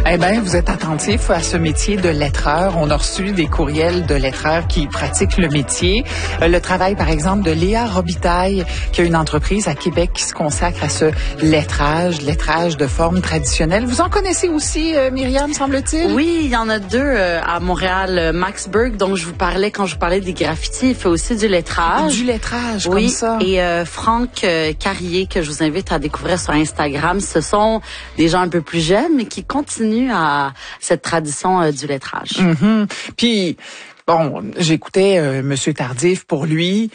Eh bien, vous êtes attentifs à ce métier de lettreur. On a reçu des courriels de lettreurs qui pratiquent le métier. Le travail, par exemple, de Léa Robitaille, qui a une entreprise à Québec qui se consacre à ce lettrage de forme traditionnelle. Vous en connaissez aussi, Myriam, semble-t-il? Oui, il y en a deux à Montréal. Max Berg, dont je vous parlais quand je vous parlais des graffitis, il fait aussi du lettrage. Du lettrage, oui, comme ça. Et Franck Carrier, que je vous invite à découvrir sur Instagram. Ce sont des gens un peu plus jeunes, mais qui continuent à cette tradition du lettrage. Mm-hmm. Puis, bon, j'écoutais Monsieur Tardif pour lui.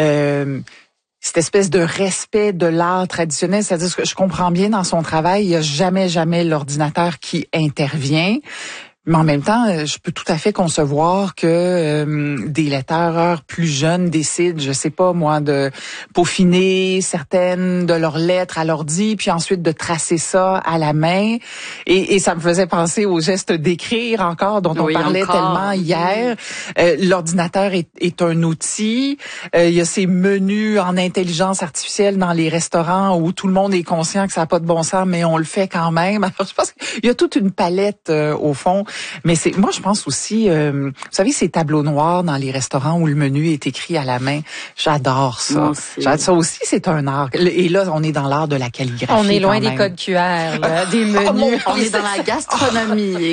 Cette espèce de respect de l'art traditionnel, c'est-à-dire que je comprends bien dans son travail, il n'y a jamais l'ordinateur qui intervient. Mais en même temps, je peux tout à fait concevoir que des letteurs plus jeunes décident, je sais pas moi, de peaufiner certaines de leurs lettres à l'ordi, puis ensuite de tracer ça à la main. Et ça me faisait penser au geste d'écrire encore, dont on parlait tellement hier. L'ordinateur est un outil. Il y a ces menus en intelligence artificielle dans les restaurants où tout le monde est conscient que ça n'a pas de bon sens, mais on le fait quand même. Alors, je pense qu'il y a toute une palette au fond. Mais moi je pense aussi, vous savez, ces tableaux noirs dans les restaurants où le menu est écrit à la main, j'adore ça. Ça aussi, c'est un art. Et là, on est dans l'art de la calligraphie. On est loin des codes QR, là, des menus. On est dans la gastronomie.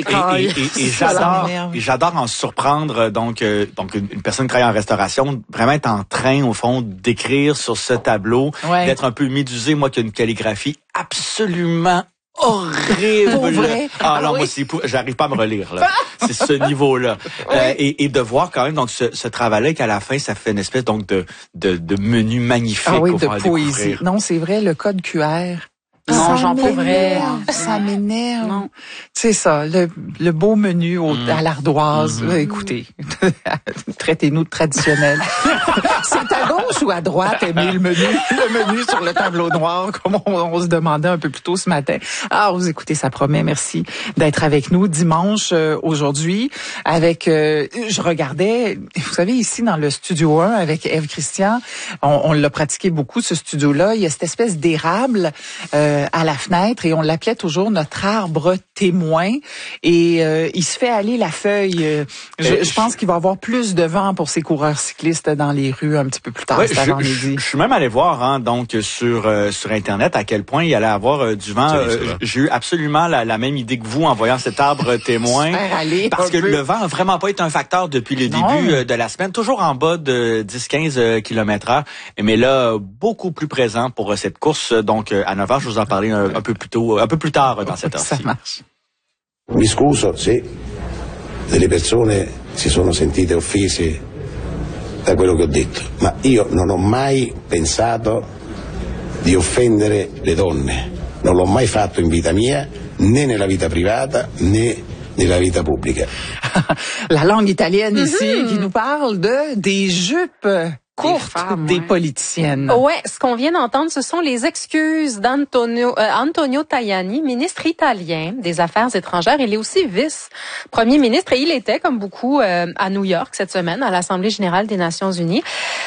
Et j'adore en surprendre donc une personne qui travaille en restauration, vraiment être en train au fond d'écrire sur ce tableau, d'être un peu médusé, moi qui ai une calligraphie absolument horrible. Moi aussi, j'arrive pas à me relire là. C'est ce niveau-là. Et de voir quand même donc ce travail-là qu'à la fin ça fait une espèce donc de menu magnifique. Ah oui, de poésie. Non, c'est vrai, le code QR. Non, j'en pourrais. Ça m'énerve. Non. C'est ça, le beau menu à l'ardoise. Écoutez, traitez-nous de traditionnel. C'est à gauche ou à droite, aimer le menu sur le tableau noir, comme on se demandait un peu plus tôt ce matin. Ah, vous écoutez, ça promet. Merci d'être avec nous dimanche aujourd'hui. Avec, je regardais, vous savez, ici dans le studio 1 avec Ève Christian, on l'a pratiqué beaucoup ce studio-là. Il y a cette espèce d'érable à la fenêtre et on l'appelait toujours notre arbre témoin et il se fait aller la feuille. Je pense qu'il va y avoir plus de vent pour ces coureurs cyclistes dans les rues un petit peu plus tard cet avant-midi. Je suis même allé voir donc sur Internet à quel point il allait avoir du vent. J'ai eu absolument la même idée que vous en voyant cet arbre témoin. Parce que le vent a vraiment pas été un facteur depuis le début de la semaine, toujours en bas de 10-15 km/h. Mais là, beaucoup plus présent pour cette course. Donc à 9h, je vous en parlais un peu plus tard dans cette heure-ci. Ça marche. Mi scuso se delle persone si sono sentite offese da quello che ho detto, ma io non ho mai pensato di offendere le donne, non l'ho mai fatto in vita mia, né nella vita privata, né nella vita pubblica. La langue italienne ici qui nous parle des jupes courtes des politiciennes. Ouais, ce qu'on vient d'entendre, ce sont les excuses d'Antonio Tajani, ministre italien des Affaires étrangères. Il est aussi vice-premier ministre et il était, comme beaucoup, à New York cette semaine, à l'Assemblée générale des Nations unies.